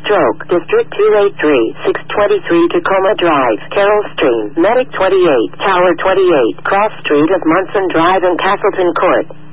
Stroke, District 283, 623 Tacoma Drive, Carroll Stream, Medic 28, Tower 28, Cross Street of Munson Drive and Castleton Court.